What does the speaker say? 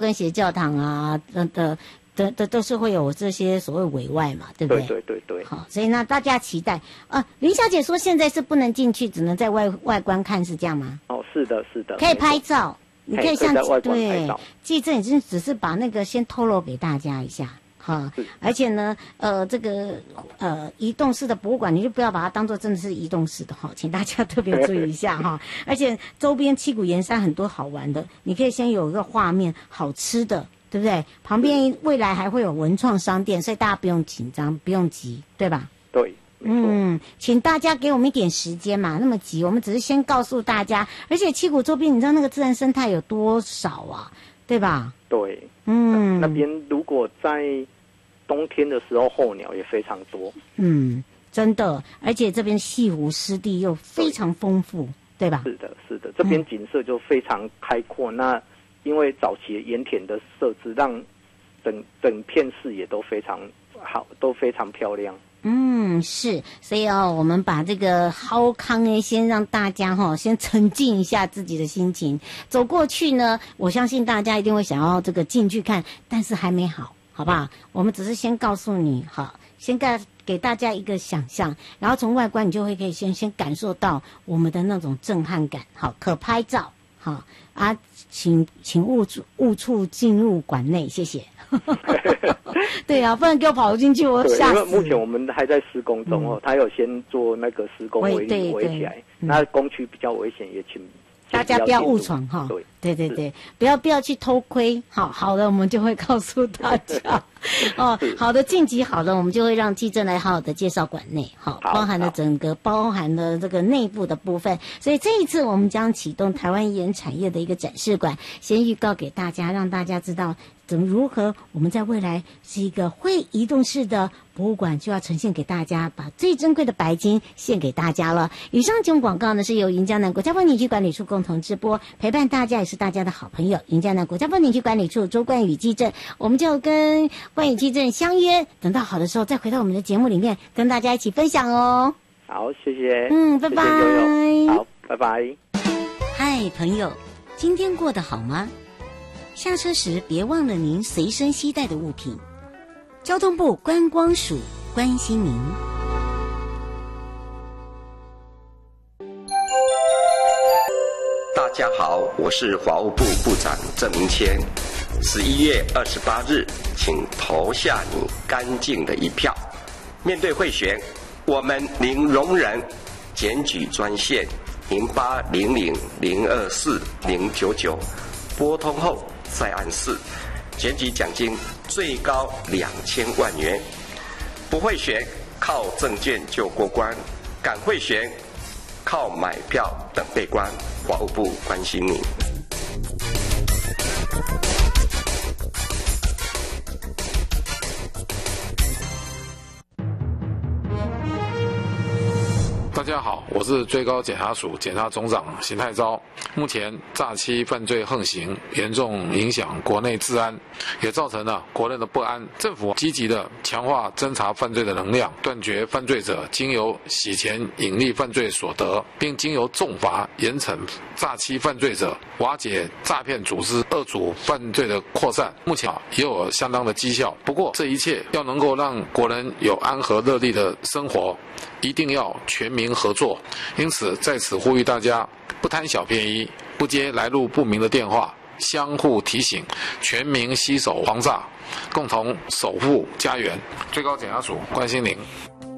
关系的教堂啊都是会有这些所谓委外嘛，对不对？ 对。 好，所以呢，大家期待林小姐说现在是不能进去，只能在外观看，是这样吗？ 哦，是的， 可以拍照，你可以像在外观拍照。 记者已经只是把那个先透露给大家一下。哈，而且呢，这个移动式的博物馆，你就不要把它当做真的是移动式的哈，请大家特别注意一下哈。而且周边七股盐山很多好玩的，你可以先有一个画面，好吃的，对不对？旁边未来还会有文创商店，所以大家不用紧张，不用急，对吧？ 对。 请大家给我们一点时间嘛，那么急，我们只是先告诉大家。而且七股周边，你知道那个自然生态有多少啊？对吧？ 对。那边如果在冬天的时候，候鸟也非常多。 真的，而且这边西湖湿地又非常丰富，对吧？ 是的，这边景色就非常开阔。那因为早期的盐田的设置，让整片视野都非常好，都非常漂亮。 是，所以我们把这个好康先让大家先沉浸一下自己的心情。走过去呢，我相信大家一定会想要这个进去看，但是还没好，好不好？我们只是先告诉你，好，先给大家一个想象，然后从外观你就会可以先感受到我们的那种震撼感。好，可拍照，好啊，请勿触进入馆内，谢谢。对啊，不然给我跑进去，我吓死。 因为目前我们还在施工中他有先做那个施工围起来，那工区比较危险，也请大家不要误闯哈。对，不要去偷窥。好的，我们就会告诉大家。好的，晋级好了，我们就会让记者来好好的介绍馆内，包含了这个内部的部分。所以这一次我们将启动台湾盐产业的一个展示馆，先预告给大家，让大家知道如何我们在未来是一个会移动式的博物馆，就要呈现给大家，把最珍贵的白金献给大家了。以上节目广告呢是由云嘉南国家风景区管理处共同直播，陪伴大家也是大家的好朋友云嘉南国家风景区管理处周冠宇记者，我们就跟冠宇记者相约，等到好的时候再回到我们的节目里面跟大家一起分享哦。 好，谢谢。 拜拜。 谢谢悠悠。好，拜拜。 嗨，朋友，今天过得好吗？下车时别忘了您随身携带的物品。交通部观光署关心您。 大家好，我是法务部部长郑明谦。11月28日，请投下你干净的一票。面对贿选，我们零容忍。检举专线0800024099，拨通后再按4，检举奖金最高2000万元。不贿选，靠证件就过关；敢贿选，靠买票等被关。法务部关心你。 大家好，我是最高检察署检察总长邢泰钊。目前诈欺犯罪横行，严重影响国内治安，也造成了国人的不安。政府积极的强化侦查犯罪的能量，断绝犯罪者经由洗钱隐匿犯罪所得，并经由重罚严惩诈欺犯罪者，瓦解诈骗组织恶阻犯罪的扩散。目前也有相当的绩效。不过这一切要能够让国人有安和乐利的生活，一定要全民合作。因此在此呼吁大家，不贪小便宜，不接来路不明的电话，相互提醒，全民携手防诈，共同守护家园。最高检察署关心您。